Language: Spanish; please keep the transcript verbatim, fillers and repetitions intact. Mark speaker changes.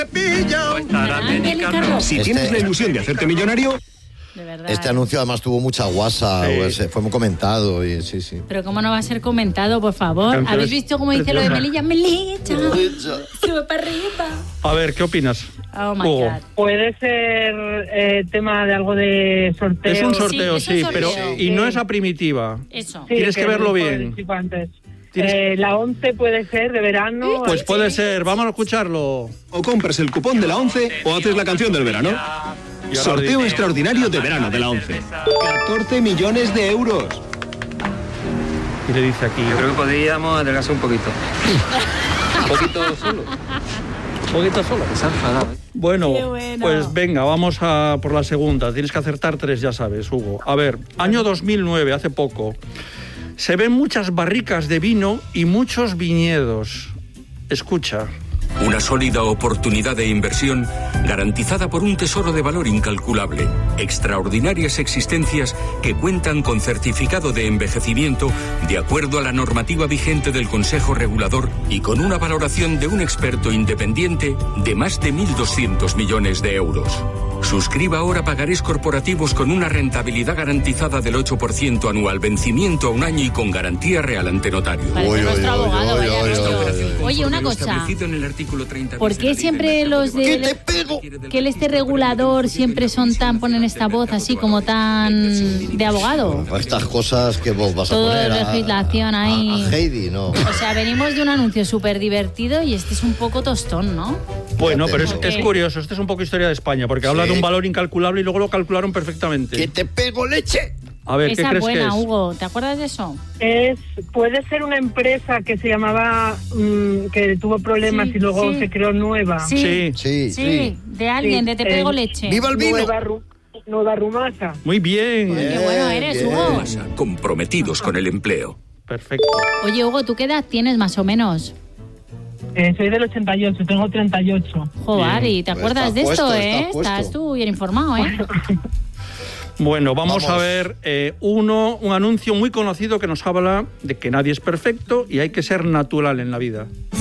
Speaker 1: Si tienes
Speaker 2: Este-
Speaker 1: la ilusión de hacerte millonario,
Speaker 3: De verdad.
Speaker 2: Este anuncio además tuvo mucha guasa,
Speaker 4: Sí.
Speaker 2: pues, fue muy comentado y sí, sí.
Speaker 3: Pero cómo no va a ser comentado, por favor.
Speaker 4: Canciones
Speaker 3: ¿Habéis visto cómo dice lo de
Speaker 4: preciosas.
Speaker 3: Melilla? Melilla. Sube para arriba.
Speaker 4: A ver, ¿qué opinas?
Speaker 3: Oh my
Speaker 4: Hugo.
Speaker 3: God.
Speaker 5: Puede ser eh, tema de algo de sorteo.
Speaker 4: Es un sorteo,
Speaker 3: Sí, es
Speaker 4: sí,
Speaker 3: un
Speaker 4: pero
Speaker 3: sorteo.
Speaker 4: y no es a primitiva.
Speaker 3: Eso.
Speaker 5: Sí,
Speaker 4: Tienes que verlo
Speaker 5: como he
Speaker 4: bien.
Speaker 5: dicho antes.
Speaker 4: Tienes-
Speaker 5: Eh, la once puede ser de verano.
Speaker 4: Pues puede ser, vamos a escucharlo.
Speaker 1: o compras el cupón de la once o haces la canción del verano.
Speaker 4: Y ahora
Speaker 1: Sorteo
Speaker 4: dice-
Speaker 1: extraordinario de verano de la once. catorce millones de euros.
Speaker 4: Y le dice aquí.
Speaker 6: Yo creo que podríamos adelgazar un poquito. Un poquito solo.
Speaker 4: Un poquito solo.
Speaker 6: Se ha enfadado, ¿eh?
Speaker 4: Bueno,
Speaker 3: Qué bueno.
Speaker 4: pues venga, vamos a por la segunda. Tienes que acertar tres, ya sabes, Hugo. A ver, año dos mil nueve, hace poco. Se ven muchas barricas de vino y muchos viñedos. Escucha.
Speaker 7: Una sólida oportunidad de inversión garantizada por un tesoro de valor incalculable. Extraordinarias existencias que cuentan con certificado de envejecimiento de acuerdo a la normativa vigente del Consejo Regulador y con una valoración de un experto independiente de más de mil doscientos millones de euros. Suscriba ahora pagarés corporativos con una rentabilidad garantizada del ocho por ciento anual, vencimiento a un año y con garantía real ante notario.
Speaker 3: Parece
Speaker 2: Uy,
Speaker 3: nuestro
Speaker 2: uy, uy,
Speaker 3: abogado,
Speaker 2: uy,
Speaker 3: vaya
Speaker 2: uy,
Speaker 3: rollo.
Speaker 2: uy, uy, uy.
Speaker 3: Oye, una
Speaker 7: Conforme lo
Speaker 3: cosa.
Speaker 7: establecido en el artículo treinta
Speaker 3: ¿Por
Speaker 7: bis de
Speaker 3: qué
Speaker 7: la Ley
Speaker 3: siempre
Speaker 7: de
Speaker 3: los de-
Speaker 2: ¿Qué te pego?
Speaker 3: Que el este regulador siempre son tan, ponen esta voz así como tan de abogado?
Speaker 2: Estas cosas que vos vas a
Speaker 3: Todo
Speaker 2: poner a,
Speaker 3: legislación ahí.
Speaker 2: a, a Heidi, ¿no?
Speaker 3: O sea, venimos de un anuncio súper divertido y este es un poco tostón, ¿no?
Speaker 4: Bueno, pero es,
Speaker 3: ¿Por qué?
Speaker 4: es curioso, este es un poco historia de España, porque habla
Speaker 2: Sí.
Speaker 4: de un valor incalculable y luego lo calcularon perfectamente.
Speaker 2: ¡Que te pego leche!
Speaker 4: A ver, ¿qué
Speaker 3: Esa
Speaker 4: crees que
Speaker 3: buena,
Speaker 4: es?
Speaker 3: Hugo. ¿Te acuerdas de eso?
Speaker 5: Es, puede ser una empresa que se llamaba, mm, que tuvo problemas
Speaker 3: Sí,
Speaker 5: y luego
Speaker 3: sí.
Speaker 5: se creó nueva.
Speaker 4: Sí.
Speaker 2: Sí,
Speaker 3: Sí,
Speaker 2: sí.
Speaker 3: de alguien,
Speaker 5: Sí,
Speaker 3: de Te pego
Speaker 5: eh,
Speaker 3: leche.
Speaker 2: ¡Viva el vino!
Speaker 5: Nueva, Ru- Nueva Rumasa.
Speaker 4: Muy bien.
Speaker 3: Qué bueno eres,
Speaker 2: Bien,
Speaker 3: Hugo.
Speaker 2: bien.
Speaker 7: Comprometidos con el empleo.
Speaker 4: Perfecto.
Speaker 3: Oye, Hugo, ¿tú qué edad tienes más o menos?
Speaker 5: Eh, soy del ochenta y ocho, tengo treinta y ocho.
Speaker 3: Joder,
Speaker 4: Bien.
Speaker 3: y te
Speaker 2: Pues
Speaker 3: acuerdas
Speaker 2: estás
Speaker 3: de esto,
Speaker 2: puesto,
Speaker 3: ¿eh?
Speaker 2: estás puesto.
Speaker 3: Estás tú bien informado, ¿eh?
Speaker 4: Bueno, vamos,
Speaker 2: Vamos.
Speaker 4: a ver eh, uno, un anuncio muy conocido que nos habla de que nadie es perfecto y hay que ser natural en la vida.